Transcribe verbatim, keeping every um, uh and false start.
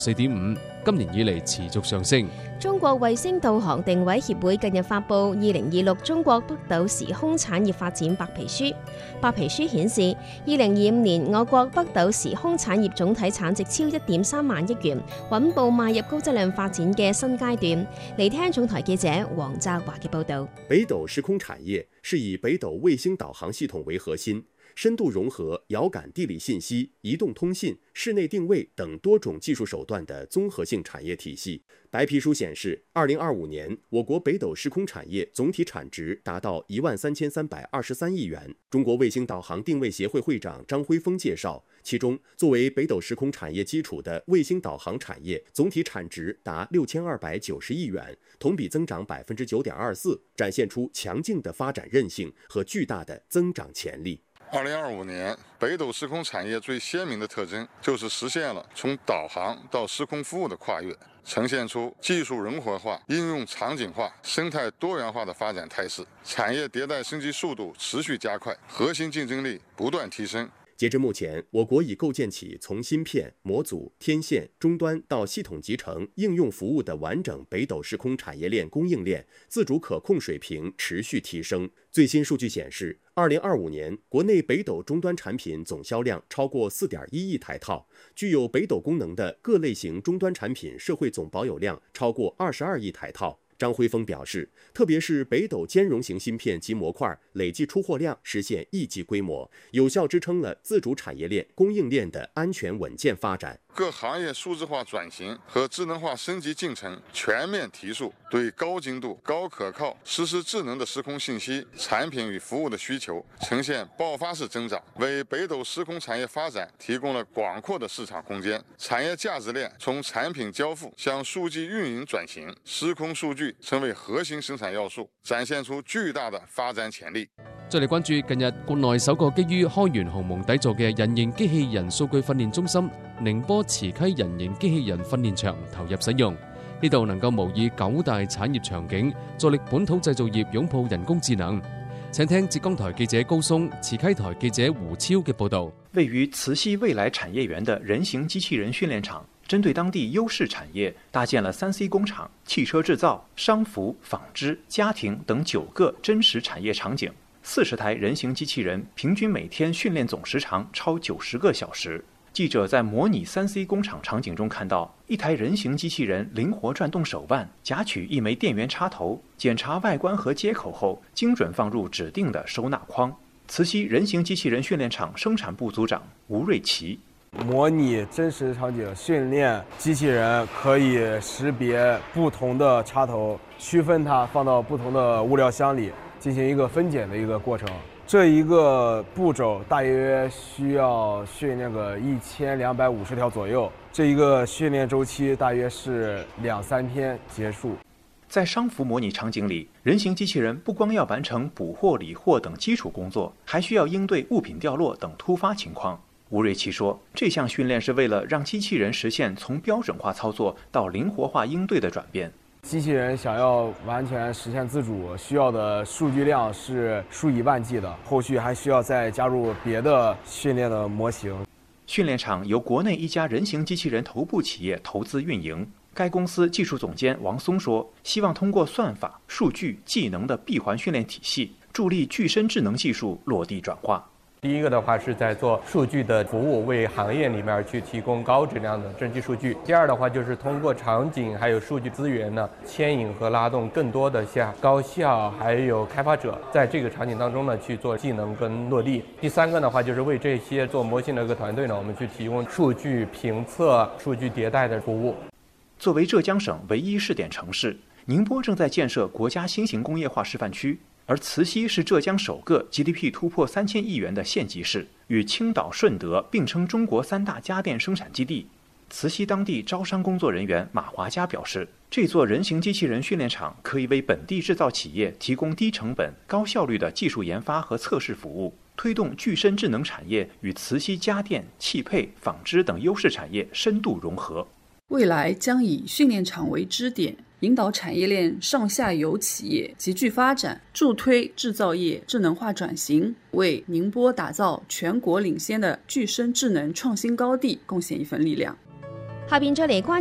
四點五，今年以嚟持續上升。 中國衛星導航定位協會近日發布《二零二六中國北斗時空產業發展白皮書》。白皮書顯示，二零二五年我國北斗時空產業總體產值超一點三萬億元，穩步邁入高質量發展嘅新階段。嚟聽總台記者黃澤華嘅報導。 北斗時空產業是以北斗衛星導航系統為核心，深度融合遙感地理信息、移動通信、室內定位等多種技術手段的綜合性產業體系。白皮書顯示，二零二五年我國北斗時空產業總體產值達到一萬三千三百二十三億元。中國衛星導航定位協會會長張輝峰介紹，其中作為北斗時空產業基礎的衛星導航產業總體產值達六千二百九十億元，同比增長百分之九點二四，展現出強勁的發展韌性和巨大的增長潛力。 二零二五年，北斗時空產業最鮮明的特徵就是實現了從導航到時空服務的跨越，呈現出技術融合化、應用場景化、生態多元化的發展態勢，產業迭代升級速度持續加快，核心競爭力不斷提升。 截至目前，我國已構建起從芯片、模組、天線、終端到系統集成、應用服務的完整北斗時空產業鏈供應鏈自主可控水平持續提升。最新數據顯示，二零二五年國內北斗終端產品總銷量超過四點一億台套，具有北斗功能的各類型終端產品社會總保有量超過二十二億台套。張輝峰表示，特別是北斗兼容型芯片及模塊累計出貨量實現億級規模，有效支撐了自主產業鏈供應鏈的安全穩健發展。 各行業數字化轉型和智能化升級進程全面提速，對高精度、高可靠、實時智能的時空信息、產品與服務的需求呈現爆發式增長，為北斗時空產業發展提供了廣闊的市場空間。產業價值鏈從產品交付向數據運營轉型，時空數據成為核心生產要素，展現出巨大的發展潛力。 再嚟關注近日國內首個基於開源鴻蒙底座嘅人形機器人數據訓練中心寧波慈溪人形機器人訓練場投入使用，呢度能夠模擬九大產業場景，助力本土製造業擁抱人工智能。請聽浙江台記者高松、慈溪台記者胡超嘅報導。 位於慈溪未來產業園的人形機器人訓練場，針對當地優勢產業，搭建了三 C 工廠、汽車製造、商服、紡織、家庭等九個真實產業場景。四十台人形機器人平均每天訓練總時長超九十個小時。記者在模擬三 C 工廠場景中看到，一台人形機器人靈活轉動手腕，夾取一枚電源插頭，檢查外觀和接口後，精準放入指定的收納框。慈溪人形機器人訓練場生產部組長吳瑞奇： 模擬真實場景訓練機器人可以識別不同的插頭，區分它放到不同的物料箱裡，進行一個分揀的一個過程。這一個步驟大約需要訓練個一千兩百五十條左右，這一個訓練週期大約是兩三天結束。 在商服模擬場景裡，人形機器人不光要完成補貨、理貨等基礎工作，還需要應對物品掉落等突發情況。吳瑞奇說，這項訓練是為了讓機器人實現從標準化操作到靈活化應對的轉變。 機器人想要完全實現自主，需要的數據量是數以萬計的，後續還需要再加入別的訓練的模型。 訓練場由國內一家人形機器人頭部企業投資運營。該公司技術總監王松說，希望通過算法、數據、技能的閉環訓練體系，助力具身智能技術落地轉化。 第一個的話是在做數據的服務，為行業裡面去提供高質量的真實數據。第二的話就是通過場景還有數據資源呢，牽引和拉動更多的像高校還有開發者，在這個場景當中呢去做技能跟落地。第三個的話就是為這些做模型的一個團隊呢，我們去提供數據評測、數據迭代的服務。 作為浙江省唯一試點城市，寧波正在建設國家新型工業化示範區。而慈溪是浙江首個 G D P 突破三千億元的縣級市，與青島、順德並稱中國三大家電生產基地。慈溪當地招商工作人員馬華佳表示，這座人形機器人訓練場可以為本地製造企業提供低成本、高效率的技術研發和測試服務，推動具身智能產業與慈溪家電、汽配、紡織等優勢產業深度融合。 未來將以訓練場為支點，引導產業鏈上下游企業集聚發展，助推製造業智能化轉型，為寧波打造全國領先的具身智能創新高地貢獻一份力量。 下邊再嚟關